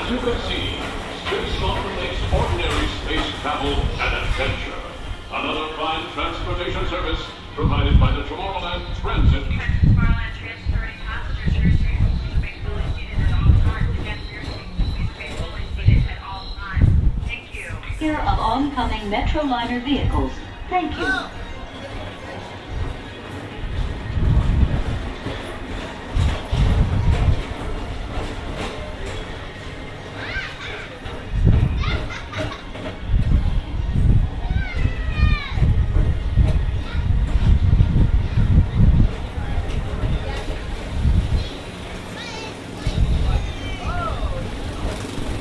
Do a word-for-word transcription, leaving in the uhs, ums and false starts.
As you can see, Spacewalk relates ordinary space travel and adventure. Another prime transportation service provided by the Tomorrowland Transit. Tomorrowland transferring passengers to your seat. Remain fully seated at all times. Again, for your seat, please remain fully seated at all times. Thank you. Here of oncoming Metroliner vehicles. Thank you.